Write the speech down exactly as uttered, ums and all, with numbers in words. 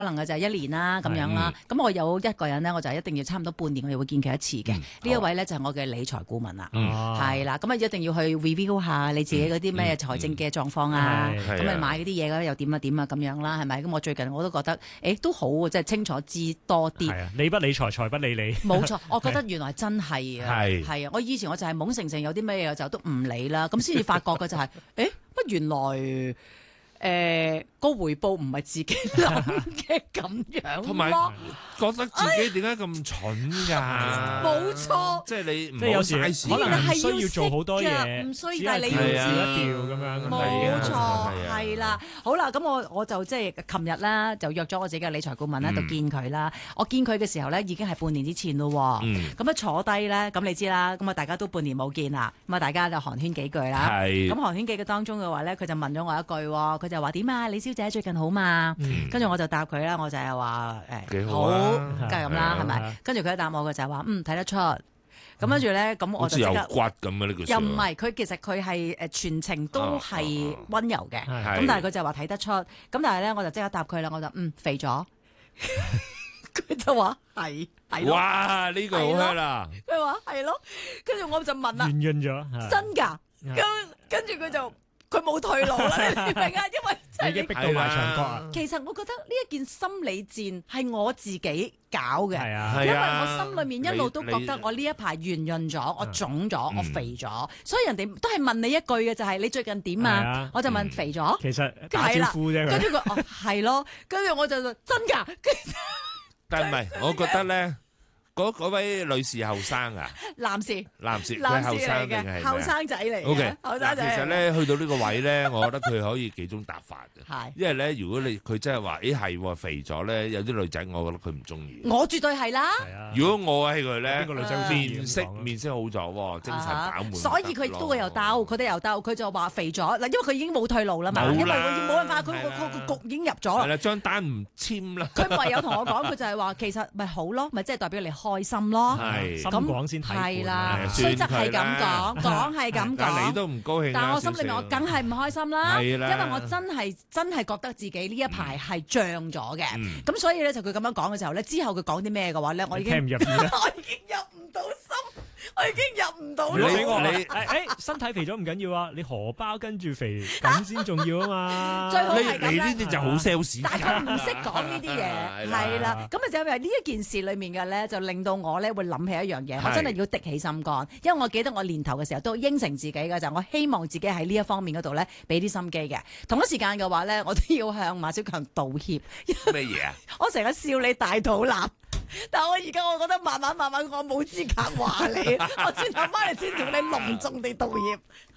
能嘅就係一年啦咁樣啦。咁我有一個人咧，我就一定要差唔多半年，我哋會見佢一次嘅。呢一位咧就係我嘅理財顧問啦，係啦。咁啊一定要去 review 下你自己嗰啲咩財政嘅狀況啊。咁你買嗰啲嘢咧又點啊點啊咁樣啦，係咪？咁我最近我都覺得，誒都好，即係清楚知多啲。 係啊，理不理財，財不理你。 冇錯，我覺得原來真係啊，係啊。我以前我就係懵成成有啲咩嘢就都唔理啦，咁先至發覺嘅就係，誒乜原來。誒個、呃、回報唔係自己諗嘅咁樣， 同埋覺得自己點解咁蠢㗎？ 冇錯， 即係你即係有時可能係需要做好多嘢， 唔需要，但係你要調知一調咁樣。 冇錯，係啦。好啦，咁我我就即係琴日啦，就約咗我自己嘅理財顧問喺度見佢啦。我見佢嘅時候咧，已經係半年之前咯。咁啊坐低咧，咁你知啦，咁啊大家都半年冇見啦，咁啊大家就寒暄幾句啦。咁寒暄幾句當中嘅話咧，佢就問咗我一句，佢就話點啊？李小姐最近好嘛？跟住我就答佢啦，我就係話誒好，梗係咁啦，係咪？跟住佢一答我嘅就係話嗯睇得出。咁跟住咧，咁我就即刻有骨咁啊！呢句又唔係佢其實佢係誒全程都係溫柔嘅，咁但係佢就話睇得出。咁但係咧，我就即刻答佢啦，我就嗯肥咗。佢就話係係咯。 哇！呢句好叻啦。 佢話係咯，跟住我就問啦， 圓潤咗， 真㗎？跟跟住佢就。佢冇退路啦，你明唔明啊？因為真係已經逼到埋牆角啊！ 其實我覺得呢一件心理戰係我自己搞嘅， 係啊， 因為我心裏面一路都覺得我呢一排圓潤咗，我腫咗，我肥咗，所以人哋都係問你一句嘅就係你最近點啊？我就問肥咗， 其實打招呼啫。 跟住佢哦係咯，跟住我就真㗎， 但係唔係，我覺得咧。嗰位女士後生啊？ 男士， 男士， 男士後生嚟嘅，後生仔嚟嘅。 O K， 後生仔。 其實咧，去到呢個位咧，我覺得佢可以幾種答法嘅。 係。 因為咧，如果你佢真係話，咦係肥咗咧，有啲女仔，我覺得佢唔中意。 我絕對係啦。 係啊。如果我係佢咧， 邊個女仔面色面色好咗，精神飽滿。 所以佢都會有兜，佢哋有兜，佢就話肥咗嗱，因為佢已經冇退路啦嘛，因為冇辦法，佢個個局已經入咗啦。 係啦，張單唔簽啦。 佢唯有同我講，佢就係話其實咪好咯，咪即係代表你開心咯。 係，心廣先睇。 係啦，雖則係咁講，講係咁講。 但你都唔高興。 但係我心裏面我梗係唔開心啦， 係啦， 因為我真係真係覺得自己呢一排係脹咗嘅。咁所以咧就佢咁樣講嘅時候咧，之後佢講啲咩嘅話咧，我已經聽唔入耳啦， 我已經入唔到心，我已經入唔到。 如果俾我你誒身體肥咗唔緊要啊，你荷包跟住肥咁先重要啊嘛。 最好係咁你呢啲就好 sales。 但係佢唔識講呢啲嘢，係啦。咁啊就因為呢一件事裡面嘅咧，就令到我咧會諗起一樣嘢，我真係要滴起心肝，因為我記得我年頭嘅時候都應承自己嘅就係我希望自己喺呢一方面嗰度咧俾啲心機嘅。同一時間嘅話咧，我都要向馬小強道歉。 咩嘢啊？ 我成日笑你大肚腩，但係我而家我覺得慢慢慢慢我冇資格話你，我轉頭翻嚟先同你隆重地道歉。